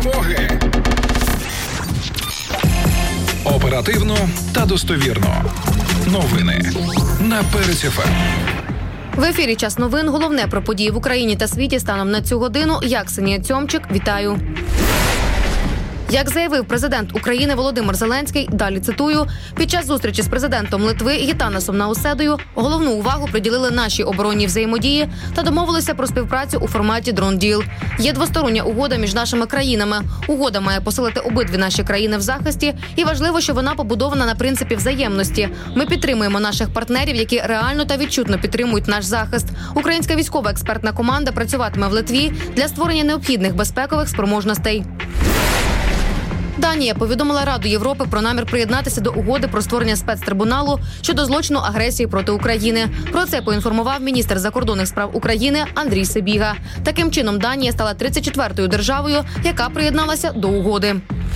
Перемоги. Оперативно та достовірно. Новини на Перець ФМ. В ефірі «Час новин». Головне про події в Україні та світі станом на цю годину. Я, Ксенія Цьомчик, вітаю. Як заявив президент України Володимир Зеленський, далі цитую, під час зустрічі з президентом Литви Гітанасом Науседою головну увагу приділили нашій оборонній взаємодії та домовилися про співпрацю у форматі «Дрон-діл». Є двостороння угода між нашими країнами. Угода має посилити обидві наші країни в захисті, і важливо, що вона побудована на принципі взаємності. Ми підтримуємо наших партнерів, які реально та відчутно підтримують наш захист. Українська військова експертна команда працюватиме в Литві для створення необхідних безпекових спроможностей. Данія повідомила Раду Європи про намір приєднатися до угоди про створення спецтрибуналу щодо злочину агресії проти України. Про це поінформував міністр закордонних справ України Андрій Сибіга. Таким чином, Данія стала 34-ю державою, яка приєдналася до угоди.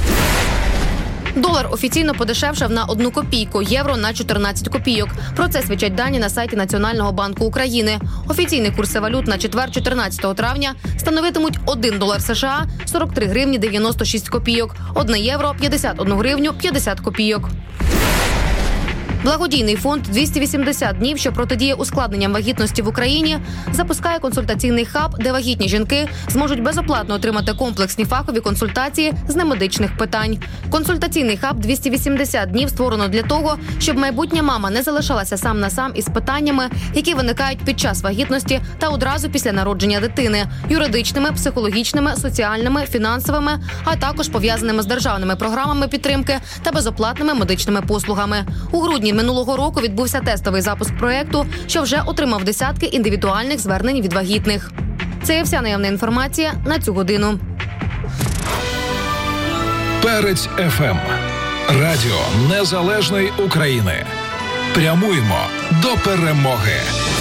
Долар офіційно подешевшав на 1 копійку, євро на 14 копійок. Про це свідчать дані на сайті Національного банку України. Офіційні курси валют на четвер, 14 травня, становитимуть 1 долар США – 43 гривні 96 копійок, 1 євро – 51 гривню 50 копійок. Благодійний фонд «280 днів», що протидіє ускладненням вагітності в Україні, запускає консультаційний хаб, де вагітні жінки зможуть безоплатно отримати комплексні фахові консультації з немедичних питань. Консультаційний хаб «280 днів» створено для того, щоб майбутня мама не залишалася сам на сам із питаннями, які виникають під час вагітності та одразу після народження дитини – юридичними, психологічними, соціальними, фінансовими, а також пов'язаними з державними програмами підтримки та безоплатними медичними послугами. У грудні минулого року відбувся тестовий запуск проєкту, що вже отримав десятки індивідуальних звернень від вагітних. Це і вся наявна інформація на цю годину. Перець ФМ. Радіо Незалежної України. Прямуємо до перемоги.